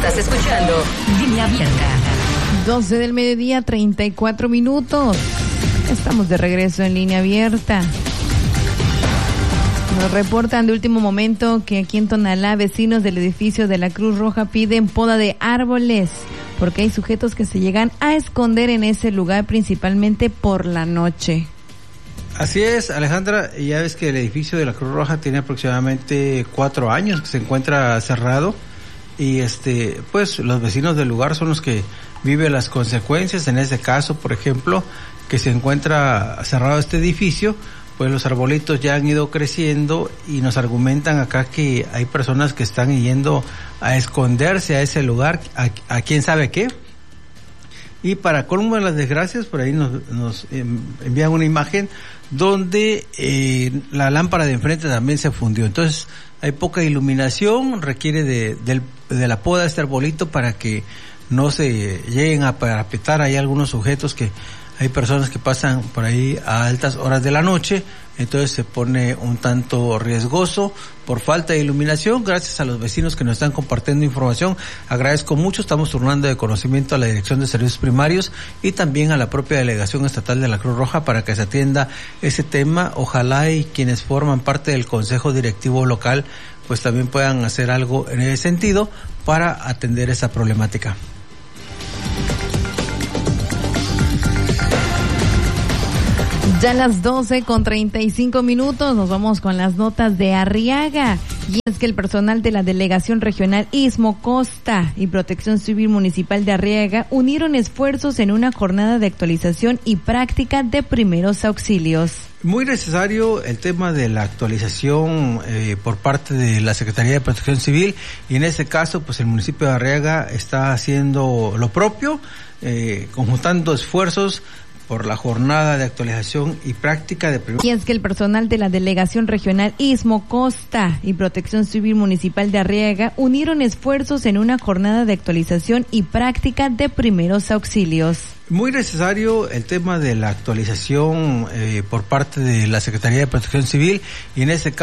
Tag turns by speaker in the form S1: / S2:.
S1: Estás escuchando Línea Abierta.
S2: 12 del mediodía, 34 minutos. Estamos de regreso en Línea Abierta. Nos reportan de último momento que aquí en Tonalá, vecinos del edificio de la Cruz Roja piden poda de árboles, porque hay sujetos que se llegan a esconder en ese lugar, principalmente por la noche.
S3: Así es, Alejandra, ya ves que el edificio de la Cruz Roja tiene aproximadamente 4 años que se encuentra cerrado y pues los vecinos del lugar son los que viven las consecuencias. En este caso, por ejemplo, que se encuentra cerrado este edificio, pues los arbolitos ya han ido creciendo y nos argumentan acá que hay personas que están yendo a esconderse a ese lugar, a quién sabe qué. Y para colmo de las desgracias, por ahí nos envían una imagen donde la lámpara de enfrente también se fundió. Entonces hay poca iluminación, requiere de la poda de este arbolito para que no se lleguen a parapetar. Hay algunos sujetos que hay personas que pasan por ahí a altas horas de la noche, entonces se pone un tanto riesgoso por falta de iluminación. Gracias a los vecinos que nos están compartiendo información, agradezco mucho. Estamos turnando de conocimiento a la Dirección de Servicios Primarios y también a la propia Delegación Estatal de la Cruz Roja para que se atienda ese tema. Ojalá y quienes forman parte del Consejo Directivo Local pues también puedan hacer algo en ese sentido para atender esa problemática.
S2: Ya a las 12:35 nos vamos con las notas de Arriaga. Y es que el personal de la Delegación Regional Istmo Costa y Protección Civil Municipal de Arriaga unieron esfuerzos en una jornada de actualización y práctica de primeros auxilios.
S3: Muy necesario el tema de la actualización por parte de la Secretaría de Protección Civil, y en ese caso pues el municipio de Arriaga está haciendo lo propio, conjuntando esfuerzos por la jornada de actualización y práctica de primeros.
S2: Y es que el personal de la Delegación Regional Istmo Costa y Protección Civil Municipal de Arriaga unieron esfuerzos en una jornada de actualización y práctica de primeros auxilios.
S3: Muy necesario el tema de la actualización por parte de la Secretaría de Protección Civil, y en ese caso